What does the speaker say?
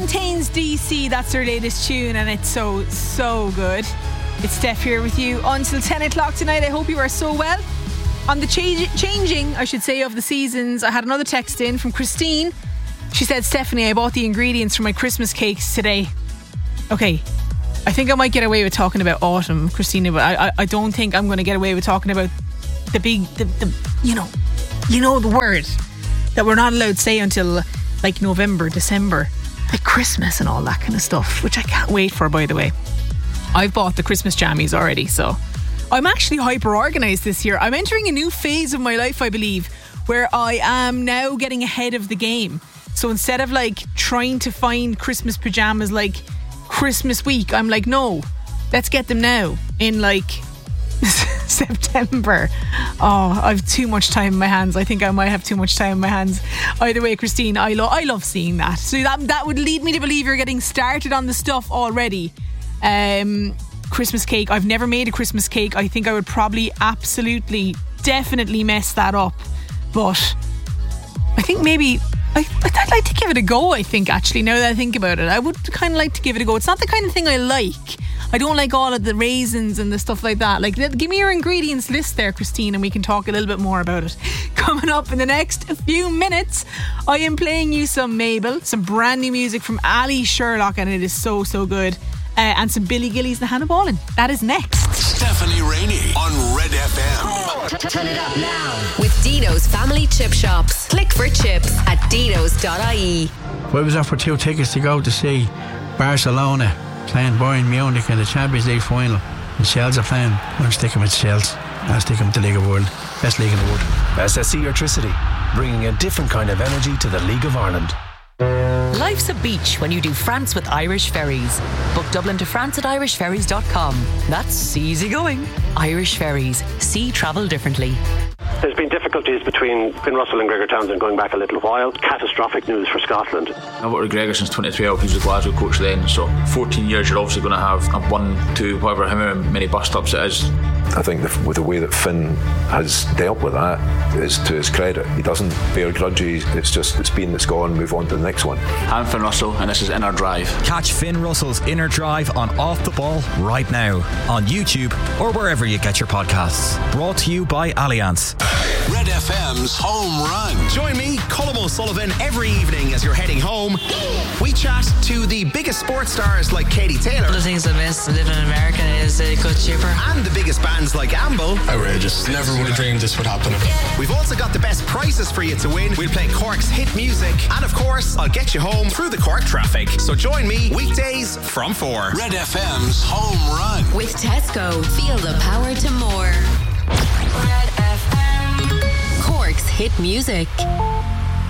Contains DC, that's their latest tune, and it's so good. It's Steph here with you until 10 o'clock tonight. I hope you are so well. On the changing, I should say, of the seasons, I had another text in from Christine. She said, Stephanie, I bought the ingredients for my Christmas cakes today. Okay, I think I might get away with talking about autumn, Christina, but I don't think I'm going to get away with talking about the big, you know the word that we're not allowed to say until like November, December, like Christmas and all that kind of stuff, which I can't wait for, by the way. I've bought the Christmas jammies already, so I'm actually hyper organised this year. I'm entering a new phase of my life, I believe, where I am now getting ahead of the game. So instead of like trying to find Christmas pyjamas like Christmas week, I'm like, no, let's get them now in like September. Oh, I've too much time in my hands. I think I might have too much time in my hands. Either way, Christine, I love seeing that. So that would lead me to believe you're getting started on the stuff already. Christmas cake. I've never made a Christmas cake. I think I would probably absolutely, definitely mess that up. But I think maybe I'd like to give it a go, I think, actually, now that I think about it. I would kind of like to give it a go. It's not the kind of thing I like. I don't like all of the raisins and the stuff like that. Like, give me your ingredients list there, Christine, and we can talk a little bit more about it. Coming up in the next few minutes, I am playing you some Mabel, some brand new music from Ali Sherlock, and it is so good. And some Billy Gillies and Hannah Ballin. That is next. Stephanie Rainey on Red FM. Turn it up now with Dino's Family Chip Shops. Click for chips at dinos.ie. I was offered 2 tickets to go to see Barcelona playing Bayern Munich in the Champions League final, and Shels are playing. I'm sticking with Shels. I'll stick with the League of World. Best league in the world. SSE Electricity, bringing a different kind of energy to the League of Ireland. Life's a beach when you do France with Irish Ferries. Book Dublin to France at irishferries.com. That's easy going. Irish Ferries. See travel differently. There's been difficulties between Finn Russell and Gregor Townsend going back a little while. Catastrophic news for Scotland. I've worked with Gregor since 2012. He was the Glasgow coach then. So 14 years you're obviously going to have a 1, 2, however many bus stops it is. I think with the way that Finn has dealt with that is to his credit. He doesn't bear grudges. It's been, it's gone, move on to the next one. I'm Finn Russell and this is Inner Drive. Catch Finn Russell's Inner Drive on Off the Ball right now on YouTube or wherever you get your podcasts. Brought to you by Allianz. Red FM's Home Run. Join me, Colm O'Sullivan, every evening as you're heading home. We chat to the biggest sports stars like Katie Taylor. One of the things I miss living in America is it got cheaper. And the biggest bands like Amble. Outrageous. Never would have dreamed this would happen. We've also got the best prizes for you to win. We'll play Cork's hit music. And of course, I'll get you home through the Cork traffic. So join me weekdays from 4. Red FM's Home Run. With Tesco, feel the power to more. Red FM. Cork's hit music.